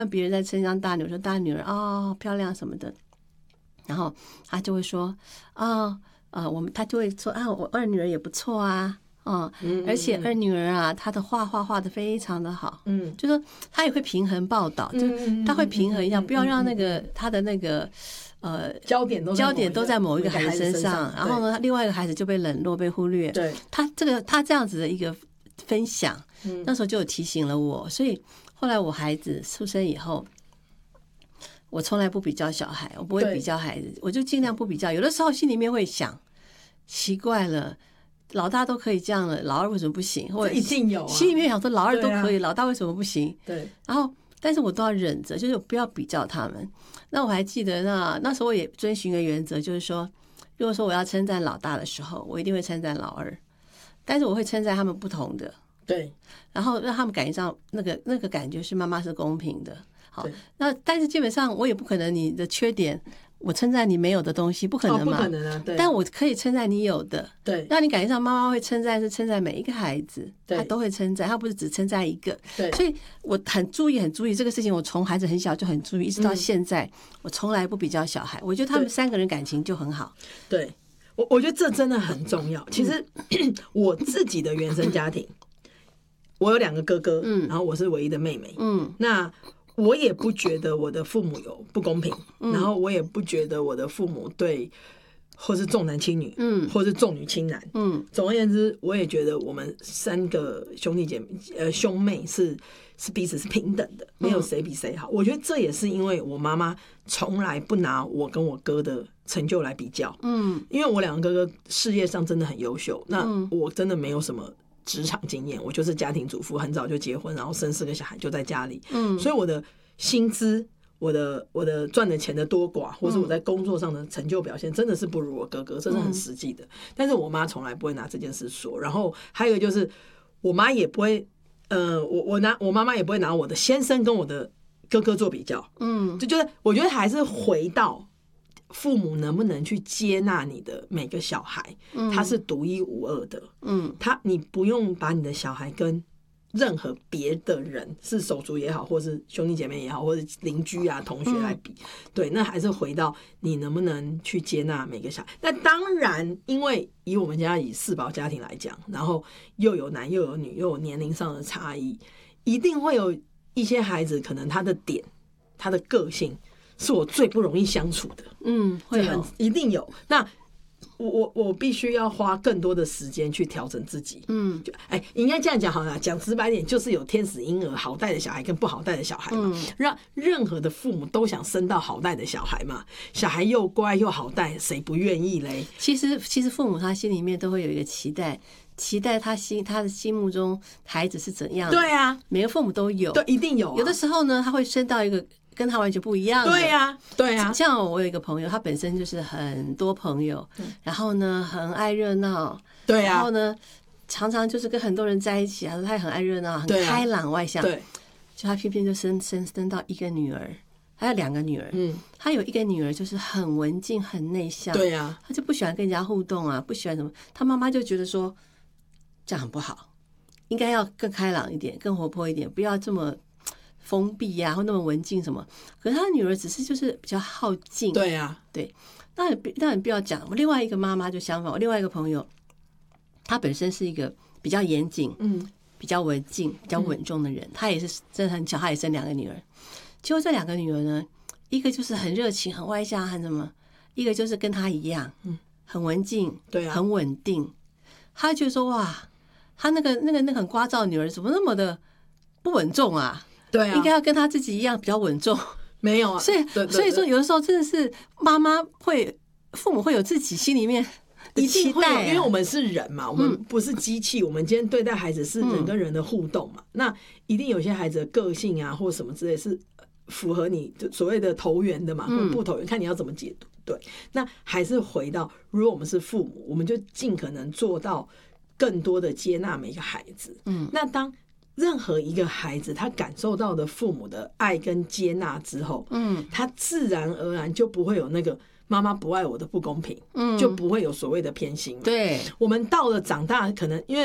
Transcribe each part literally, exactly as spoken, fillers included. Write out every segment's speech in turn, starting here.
那别人在称赞大女儿说大女儿啊、哦、漂亮什么的，然后他就会说啊呃我们他就会说啊我二女儿也不错啊。哦，而且二女儿啊，她的画画画得非常的好，嗯，就说她也会平衡报道，就她会平衡一下，不要让那个她的那个呃焦点都焦点都在某一个孩子身上，然后呢，另外一个孩子就被冷落、被忽略。 对， 她这个她这样子的一个分享，那时候就有提醒了我，所以后来我孩子出生以后。我从来不比较小孩，我不会比较孩子，我就尽量不比较。有的时候心里面会想，奇怪了。老大都可以这样了，老二为什么不行？或者一定有、啊， 心里面想说老二都可以，啊、老大为什么不行？ 对。 然后，但是我都要忍着，就是不要比较他们。那我还记得那那时候我也遵循一个原则，就是说，如果说我要称赞老大的时候，我一定会称赞老二，但是我会称赞他们不同的。 对。 然后让他们感觉上那个那个感觉是妈妈是公平的。好，那但是基本上我也不可能你的缺点。我称赞你没有的东西不可能嘛？ 哦、不可能啊！对。 但我可以称赞你有的， 对， 让你感觉上妈妈会称赞是称赞每一个孩子，她都会称赞，她不是只称赞一个。 对， 所以我很注意，很注意这个事情。我从孩子很小就很注意，一直到现在，嗯、我从来不比较小孩。我觉得他们三个人感情就很好。 对，我我觉得这真的很重要。其实、嗯、我自己的原生家庭，我有两个哥哥，嗯，然后我是唯一的妹妹，嗯，那。我也不觉得我的父母有不公平，嗯、然后我也不觉得我的父母对，或是重男轻女，嗯，或是重女轻男，嗯。总而言之，我也觉得我们三个兄弟姐妹，呃，兄妹是是彼此是平等的，没有谁比谁好。嗯、我觉得这也是因为我妈妈从来不拿我跟我哥的成就来比较，嗯，因为我两个哥哥事业上真的很优秀，那我真的没有什么。职场经验，我就是家庭主妇，很早就结婚，然后生四个小孩就在家里，嗯，所以我的薪资、我的我的赚的钱的多寡，或是我在工作上的成就表现，真的是不如我哥哥，这是很实际的。但是我妈从来不会拿这件事说，然后还有一个就是，我妈也不会，呃，我我拿我妈妈也不会拿我的先生跟我的哥哥做比较，嗯，就觉得我觉得还是回到。父母能不能去接纳你的每个小孩，嗯、他是独一无二的，嗯，他你不用把你的小孩跟任何别的人，是手足也好，或是兄弟姐妹也好，或者邻居啊、同学来比，嗯、对，那还是回到你能不能去接纳每个小孩。那当然，因为以我们家以四宝家庭来讲，然后又有男又有女，又有年龄上的差异，一定会有一些孩子，可能他的点、他的个性。是我最不容易相处的，嗯，会有，一定有。那我我我必须要花更多的时间去调整自己，嗯，就哎，应该这样讲好了，讲直白点，就是有天使婴儿好带的小孩跟不好带的小孩嘛，嗯、让任何的父母都想生到好带的小孩嘛，小孩又乖又好带，谁不愿意嘞？ 其实其实父母他心里面都会有一个期待。期待他心他的心目中孩子是怎样的？ 对啊， 每个父母都有， 对，一定有、啊。 有的时候呢，他会生到一个跟他完全不一样的。 对啊，对啊。 像我有一个朋友，他本身就是很多朋友，然后呢很爱热闹， 对啊， 然后呢常常就是跟很多人在一起，他说他也很爱热闹，很开朗外向， 对。 就他偏偏就生生生到一个女儿，还有两个女儿，嗯，他有一个女儿就是很文静、很内向， 对啊， 他就不喜欢跟人家互动啊，不喜欢什么，他妈妈就觉得说。这样很不好，应该要更开朗一点，更活泼一点，不要这么封闭呀、啊，或那么文静什么。可是他的女儿只是就是比较好静， 对啊， 对。那你那你不要讲，我另外一个妈妈就相反，我另外一个朋友，她本身是一个比较严谨、嗯，比较文静、比较稳重的人，她、嗯、也是真的很巧，她也生两个女儿。结果这两个女儿呢，一个就是很热情、很外向、很什么，一个就是跟她一样，嗯，很文静， 对啊， 很稳定。她就说哇。他那个那个那个很聒噪的女儿怎么那么的不稳重啊？ 对啊， 应该要跟他自己一样比较稳重。 没有啊， 所以对对对所以说有的时候真的是妈妈会父母会有自己心里面的期待、啊， 因为我们是人嘛，我们不是机器，嗯、我们今天对待孩子是人跟人的互动嘛，嗯、那一定有些孩子的个性啊或什么之类是符合你所谓的投缘的嘛，嗯、或不投缘，看你要怎么解读。对，那还是回到，如果我们是父母，我们就尽可能做到。更多的接纳每个孩子，嗯，那当任何一个孩子他感受到的父母的爱跟接纳之后，嗯，他自然而然就不会有那个妈妈不爱我的不公平，嗯，就不会有所谓的偏心。 对， 我们到了长大，可能因为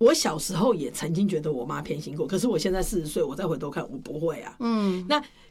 我小时候也曾经觉得我妈偏心过，可是我现在四十岁，我再回头看，我不会啊。嗯，那